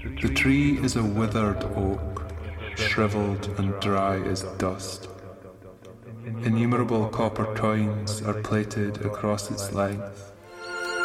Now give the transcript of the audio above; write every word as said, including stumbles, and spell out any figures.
The tree is a withered oak, shriveled and dry as dust. Innumerable copper coins are plated across its length,